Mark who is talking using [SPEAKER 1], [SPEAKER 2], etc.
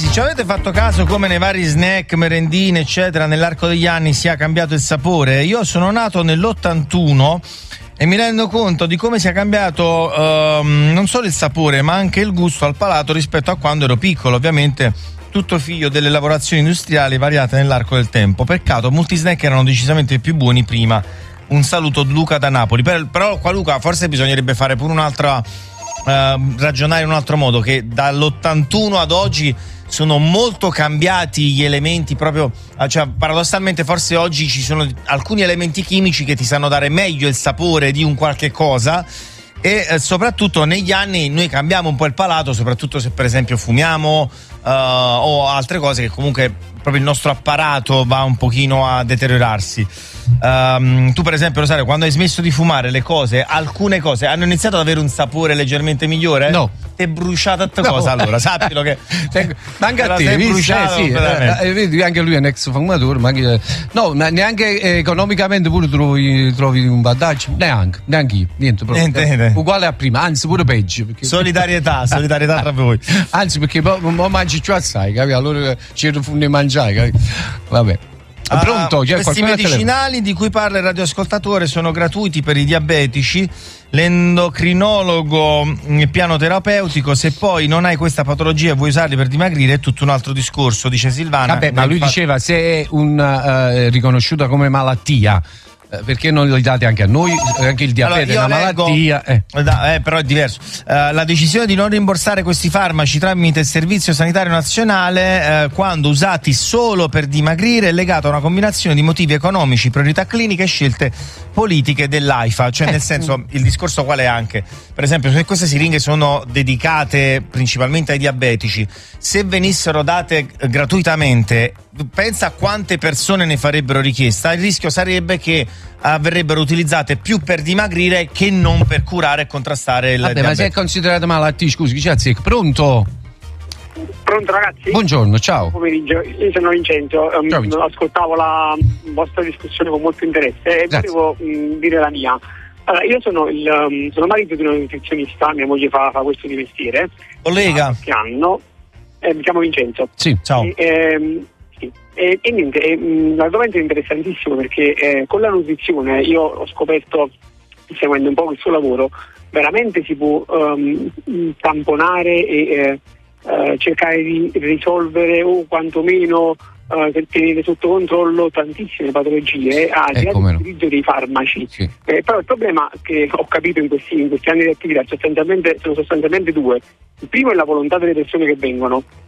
[SPEAKER 1] ragazzi, ci avete fatto caso come nei vari snack, merendine eccetera nell'arco degli anni sia cambiato il sapore? Io sono nato nell'81 e mi rendo conto di come sia cambiato non solo il sapore ma anche il gusto al palato rispetto a quando ero piccolo, ovviamente tutto figlio delle lavorazioni industriali variate nell'arco del tempo. Peccato, molti snack erano decisamente più buoni prima. Un saluto Luca da Napoli. Però qua Luca forse bisognerebbe fare pure un'altra ragionare in un altro modo, che dall'81 ad oggi sono molto cambiati gli elementi, proprio, cioè paradossalmente forse oggi ci sono alcuni elementi chimici che ti sanno dare meglio il sapore di un qualche cosa e soprattutto negli anni noi cambiamo un po' il palato, soprattutto se per esempio fumiamo o altre cose che comunque proprio il nostro apparato va un pochino a deteriorarsi. Tu per esempio, Rosario, quando hai smesso di fumare alcune cose hanno iniziato ad avere un sapore leggermente migliore?
[SPEAKER 2] No.
[SPEAKER 1] Ti è bruciata tutta cosa, allora sappilo che
[SPEAKER 2] anche a te, vedi, anche lui è un ex fumatore, ma neanche economicamente pure trovi un vantaggio, neanche io, niente. Uguale a prima, anzi pure peggio, perché... solidarietà
[SPEAKER 1] tra voi,
[SPEAKER 2] anzi perché poi mangi più assai, capi? Allora ci ne mangiare, capi? Vabbè. Pronto?
[SPEAKER 1] Questi medicinali di cui parla il radioascoltatore sono gratuiti per i diabetici, l'endocrinologo, il piano terapeutico. Se poi non hai questa patologia e vuoi usarli per dimagrire è tutto un altro discorso, dice Silvana.
[SPEAKER 2] Vabbè, ma lui diceva se è riconosciuta come malattia, perché non li date anche a noi? Anche il diabete è una malattia.
[SPEAKER 1] Però è diverso. La decisione di non rimborsare questi farmaci tramite il Servizio Sanitario Nazionale quando usati solo per dimagrire è legata a una combinazione di motivi economici, priorità cliniche e scelte politiche dell'AIFA. Cioè nel senso, il discorso qual è anche? Per esempio, se queste siringhe sono dedicate principalmente ai diabetici, se venissero date gratuitamente, pensa a quante persone ne farebbero richiesta. Il rischio sarebbe che verrebbero utilizzate più per dimagrire che non per curare e contrastare il diabete.
[SPEAKER 2] Ma se è considerata malattia, scusi, chi c'è? Pronto?
[SPEAKER 3] Pronto ragazzi?
[SPEAKER 2] Buongiorno, ciao.
[SPEAKER 3] Buon pomeriggio, io sono Vincenzo, ascoltavo la vostra discussione con molto interesse e volevo dire la mia. Allora, io sono marito di una nutrizionista, mia moglie fa questo di mestiere.
[SPEAKER 1] Collega?
[SPEAKER 3] Qualche anno, mi chiamo Vincenzo.
[SPEAKER 1] Sì, ciao.
[SPEAKER 3] E niente, l'argomento è interessantissimo perché con la nutrizione io ho scoperto, seguendo un po' il suo lavoro, veramente si può tamponare e cercare di risolvere o quantomeno tenere sotto controllo tantissime patologie al di là dell'utilizzo dei farmaci.
[SPEAKER 2] Sì.
[SPEAKER 3] Però il problema che ho capito in questi anni di attività sono sostanzialmente due. Il primo è la volontà delle persone che vengono.